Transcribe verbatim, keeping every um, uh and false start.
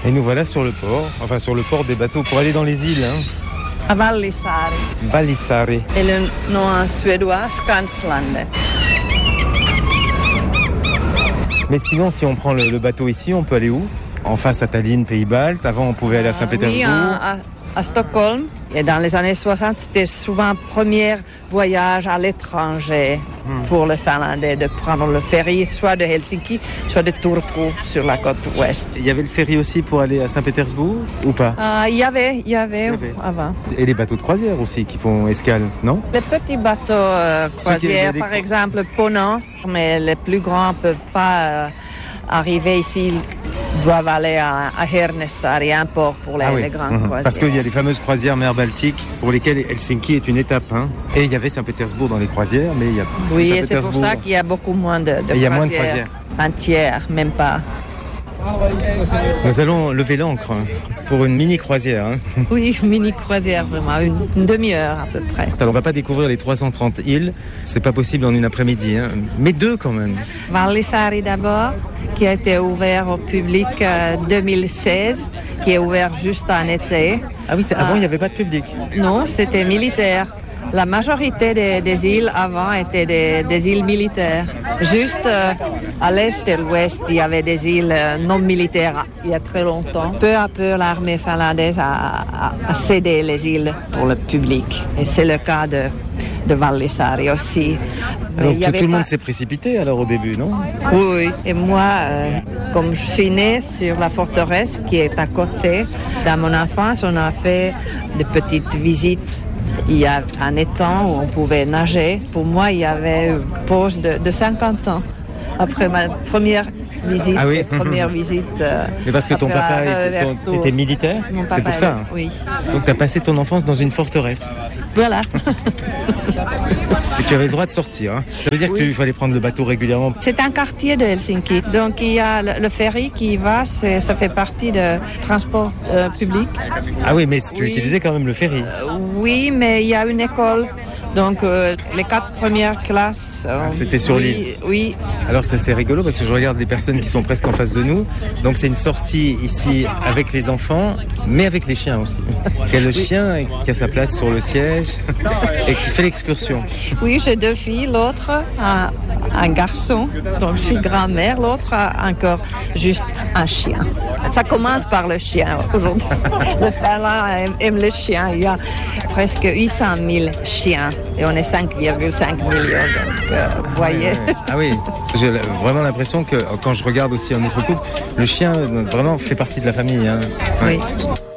Et nous voilà sur le port, enfin sur le port des bateaux pour aller dans les îles. Hein. À Vallisaari. Vallisaari. Et le nom en suédois, Skanslandet. Mais sinon, si on prend le, le bateau ici, on peut aller où? En face à Tallinn, Pays-Baltes. Avant, on pouvait aller à Saint-Pétersbourg. Oui, à, à, à Stockholm. Et dans les années soixante, c'était souvent le premier voyage à l'étranger hmm. pour les Finlandais, de prendre le ferry, soit de Helsinki, soit de Turku, sur la côte ouest. Il y avait le ferry aussi pour aller à Saint-Pétersbourg, ou pas? euh, Il y avait, il y avait, il y avait avant. Et les bateaux de croisière aussi, qui font escale, non? Les petits bateaux euh, croisières, par exemple, Ponant, mais les plus grands ne peuvent pas euh, arriver ici. Doivent aller à, à Hernesaari, un port pour les, ah oui. les grandes mmh. croisières. Parce qu'il y a les fameuses croisières mer Baltique pour lesquelles Helsinki est une étape. Hein. Et il y avait Saint-Pétersbourg dans les croisières, mais il y a oui, et c'est pour ça qu'il y a beaucoup moins de, de croisières. Il y a moins de croisières. Entières, même pas. Nous allons lever l'ancre pour une mini croisière. Hein. Oui, une mini croisière, vraiment, une, une demi-heure à peu près. Alors, on va pas découvrir les trois cent trente îles, c'est pas possible en une après-midi, hein. Mais deux quand même. Vallisaari d'abord, qui a été ouvert au public en euh, deux mille seize, qui est ouvert juste en été. Ah oui, c'est, avant euh, il n'y avait pas de public? Non, c'était militaire. La majorité des, des îles avant étaient des, des îles militaires. Juste euh, à l'est et l'ouest, il y avait des îles euh, non militaires il y a très longtemps. Peu à peu, l'armée finlandaise a, a, a cédé les îles pour le public. Et c'est le cas de, de Vallisaari aussi. Alors tout, tout le pas... monde s'est précipité alors au début, non? Oui, oui. Et moi, euh, comme je suis née sur la forteresse qui est à côté, dans mon enfance, on a fait des petites visites. Il y a un étang où on pouvait nager. Pour moi, il y avait une pause de, de cinquante ans. Après ma première visite, ah oui. première visite. Euh, Mais parce que ton papa était, ton, était militaire, c'est pour ça. Hein. Oui. Donc tu as passé ton enfance dans une forteresse. Voilà. Et tu avais le droit de sortir. Hein. Ça veut dire oui. qu'il fallait prendre le bateau régulièrement. C'est un quartier de Helsinki. Donc il y a le, le ferry qui y va, c'est, ça fait partie du transport euh, public. Ah oui, mais tu oui. utilisais quand même le ferry. Euh, oui, mais il y a une école. Donc euh, les quatre premières classes... Euh, ah, c'était sur oui, l'île. Oui. Alors c'est assez rigolo parce que je regarde les personnes qui sont presque en face de nous. Donc c'est une sortie ici avec les enfants, mais avec les chiens aussi. Il y a le oui. chien qui a sa place sur le siège et qui fait l'excursion. Oui, j'ai deux filles. L'autre a un garçon, donc je suis grand-mère. L'autre a encore juste un chien. Ça commence par le chien aujourd'hui. Le Finlande aime, aime les chiens. Il y a presque huit cent mille chiens. Et on est cinq virgule cinq millions, donc euh, vous voyez. Ah oui, j'ai vraiment l'impression que quand je regarde aussi un autre couple, le chien vraiment fait partie de la famille. Hein. Ouais. Oui.